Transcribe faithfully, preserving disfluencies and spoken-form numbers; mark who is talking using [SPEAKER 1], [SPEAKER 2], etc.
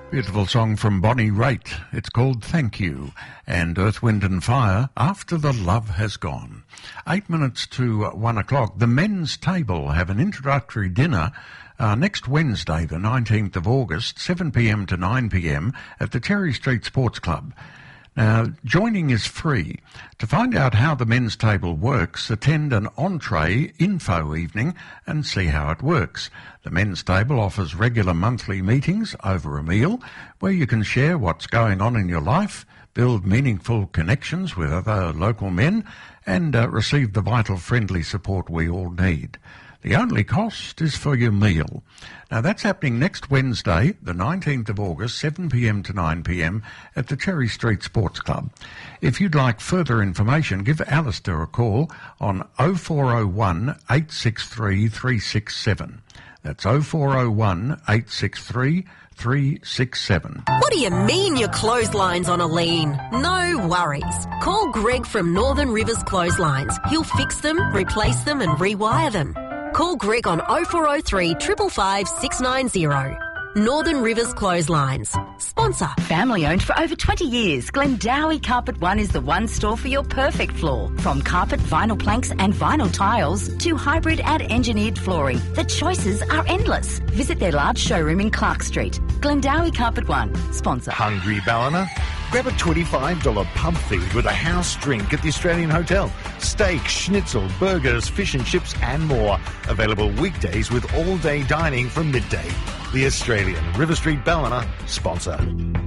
[SPEAKER 1] Beautiful song from Bonnie Raitt. It's called Thank You. And Earth, Wind and Fire, After the Love Has Gone. Eight minutes to one o'clock. The Men's Table have an introductory dinner uh, next Wednesday, the nineteenth of August, seven p m to nine p m at the Cherry Street Sports Club. Now, joining is free. To find out how the Men's Table works, attend an entree info evening and see how it works. The Men's Table offers regular monthly meetings over a meal where you can share what's going on in your life, build meaningful connections with other local men, and uh, receive the vital friendly support we all need. The only cost is for your meal. Now, that's happening next Wednesday, the nineteenth of August, seven p m to nine p m at the Cherry Street Sports Club. If you'd like further information, give Alistair a call on oh four oh one, eight six three, three six seven. That's oh four oh one, eight six three, three six seven.
[SPEAKER 2] What do you mean your clothesline's on a lean? No worries. Call Greg from Northern Rivers Clotheslines. He'll fix them, replace them and rewire them. Call Greg on oh four oh three, five five five, six nine oh. Northern Rivers Clotheslines. Sponsor.
[SPEAKER 3] Family owned for over twenty years, Glendowie Carpet One is the one store for your perfect floor. From carpet, vinyl planks and vinyl tiles to hybrid and engineered flooring, the choices are endless. Visit their large showroom in Clark Street. Glendowie Carpet One. Sponsor.
[SPEAKER 4] Hungry, Ballina? Grab a twenty-five dollars pub feed with a house drink at the Australian Hotel. Steak, schnitzel, burgers, fish and chips and more. Available weekdays with all-day dining from midday. The Australian, River Street, Ballina, sponsor.